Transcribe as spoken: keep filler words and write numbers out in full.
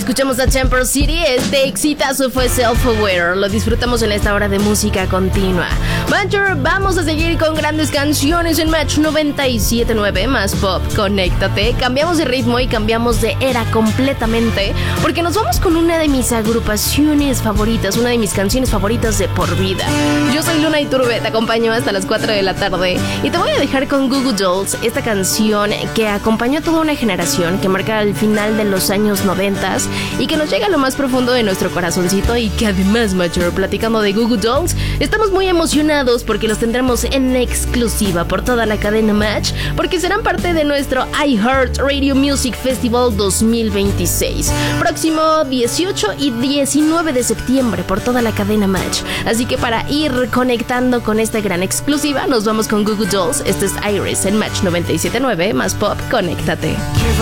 Escuchamos a Temper City, este exitazo fue Self-Aware, lo disfrutamos en esta hora de música continua. Major, vamos a seguir con grandes canciones en Match noventa y siete punto nueve más pop, conéctate. Cambiamos de ritmo y cambiamos de era completamente, porque nos vamos con una de mis agrupaciones favoritas, una de mis canciones favoritas de por vida. Yo soy Luna Iturbe, te acompaño hasta las cuatro de la tarde y te voy a dejar con Goo Goo Dolls, esta canción que acompañó a toda una generación, que marca el final de los años noventas y que nos llega a lo más profundo de nuestro corazoncito. Y que además, Major, platicando de Goo Goo Dolls, estamos muy emocionados porque los tendremos en exclusiva por toda la cadena Match, porque serán parte de nuestro iHeart Radio Music Festival dos mil veintiséis, próximo dieciocho y diecinueve de septiembre por toda la cadena Match. Así que para ir conectando con esta gran exclusiva, nos vamos con Goo Goo Dolls. Este es Iris en Match noventa y siete punto nueve más pop, conéctate.